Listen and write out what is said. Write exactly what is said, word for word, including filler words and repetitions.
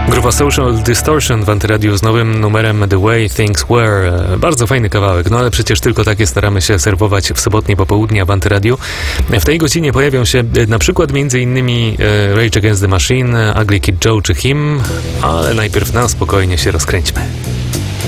Grupa Social Distortion w Antyradiu z nowym numerem The Way Things Were. Bardzo fajny kawałek, no ale przecież tylko takie staramy się serwować w sobotnie popołudnia w Antyradiu. W tej godzinie pojawią się na przykład między innymi Rage Against the Machine, Ugly Kid Joe czy Him, ale najpierw na spokojnie się rozkręćmy.